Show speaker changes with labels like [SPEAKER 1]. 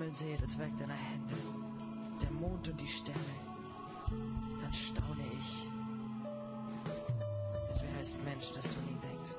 [SPEAKER 1] Himmel sehe, das Werk deiner Hände, der Mond und die Sterne, dann staune ich. Denn wer ist Mensch, dass du ihn denkst?